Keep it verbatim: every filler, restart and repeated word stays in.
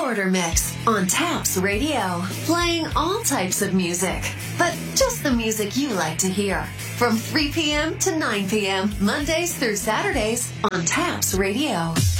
Border Mix on Taps Radio. Playing all types of music, but just the music you like to hear. From three p.m. to nine p.m. Mondays through Saturdays on Taps Radio.